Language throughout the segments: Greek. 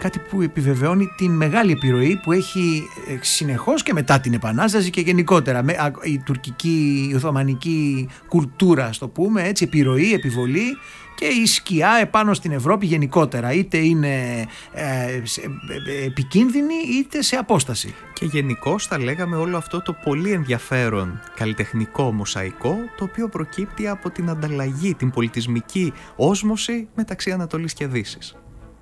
κάτι που επιβεβαιώνει την μεγάλη επιρροή που έχει συνεχώς και μετά την Επανάσταση και γενικότερα η τουρκική, η οθωμανική κουλτούρα, ας το πούμε έτσι, επιρροή, επιβολή και η σκιά επάνω στην Ευρώπη γενικότερα, είτε είναι επικίνδυνη είτε σε απόσταση. Και γενικώς θα λέγαμε όλο αυτό το πολύ ενδιαφέρον καλλιτεχνικό μοσαϊκό, το οποίο προκύπτει από την ανταλλαγή, την πολιτισμική όσμωση μεταξύ Ανατολής και Δύσης.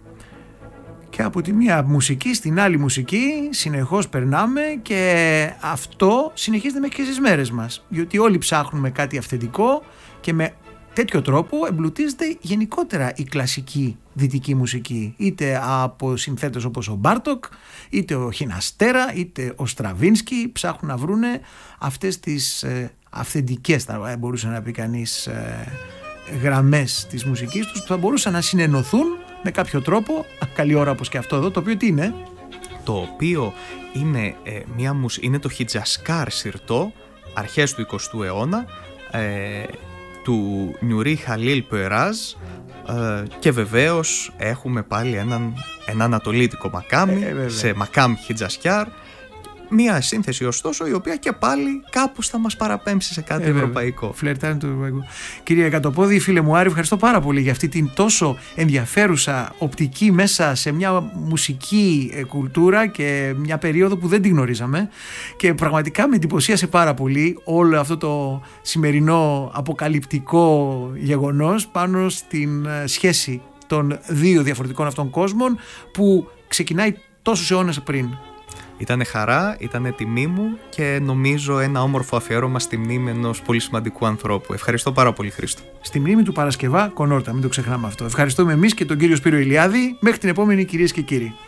Και από τη μία μουσική στην άλλη μουσική συνεχώς περνάμε και αυτό συνεχίζεται μέχρι και στις μέρες μας. Γιατί όλοι ψάχνουμε κάτι αυθεντικό και με τέτοιο τρόπο εμπλουτίζεται γενικότερα η κλασική δυτική μουσική. Είτε από συνθέτες όπως ο Μπάρτοκ, είτε ο Χιναστέρα, είτε ο Στραβίνσκι ψάχνουν να βρούνε αυτές τις αυθεντικές, θα μπορούσε να πει κανείς, γραμμές της μουσικής τους που θα μπορούσαν να συνενωθούν με κάποιο τρόπο, καλή ώρα όπως και αυτό εδώ, το οποίο τι είναι? Το οποίο είναι, είναι το Χιτζασκάρ Σιρτό, αρχές του 20ου αιώνα, του Νιουρί Χαλίλ Περάζ, και βεβαίως έχουμε πάλι έναν ανατολίτικο μακάμι, σε μακάμ Χιτζασκάρ. Μία σύνθεση ωστόσο η οποία και πάλι κάπως θα μας παραπέμψει σε κάτι ευρωπαϊκό. Φλερτάρει το ευρωπαϊκό. Κύριε Εκατοπόδη, φίλε μου Άρη, ευχαριστώ πάρα πολύ για αυτή την τόσο ενδιαφέρουσα οπτική μέσα σε μια μουσική κουλτούρα και μια περίοδο που δεν την γνωρίζαμε και πραγματικά με εντυπωσίασε πάρα πολύ όλο αυτό το σημερινό αποκαλυπτικό γεγονός πάνω στην σχέση των δύο διαφορετικών αυτών κόσμων που ξεκινάει τόσους αιώνες πριν. Ήτανε χαρά, ήτανε τιμή μου και νομίζω ένα όμορφο αφιέρωμα στη μνήμη ενός πολύ σημαντικού ανθρώπου. Ευχαριστώ πάρα πολύ, Χρήστο. Στη μνήμη του Παρασκευά Κονόρτα, μην το ξεχνάμε αυτό. Ευχαριστούμε εμείς και τον κύριο Σπύρο Ηλιάδη. Μέχρι την επόμενη, κυρίες και κύριοι.